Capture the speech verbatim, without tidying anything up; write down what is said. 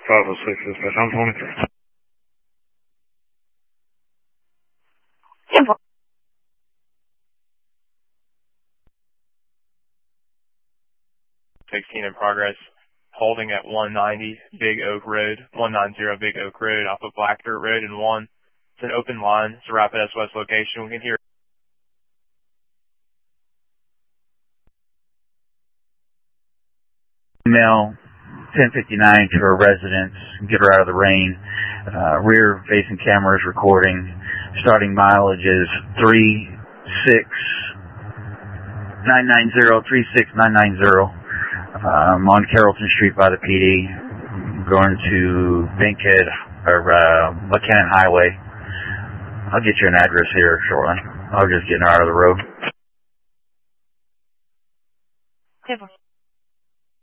five oh six dispatch, I'm twenty-three. sixteen in progress, holding at one ninety Big Oak Road, one ninety Big Oak Road off of Black Dirt Road and one. It's an open line. It's a Rapid S O S location. We can hear Email ten fifty-nine to our residents, get her out of the rain. Uh, rear facing cameras recording. Starting mileage is three six nine nine zero, three six nine nine zero. Um, on Carrollton Street by the P D, going to Bankhead or uh, Buchanan Highway. I'll get you an address here shortly. I'll just get her out of the road.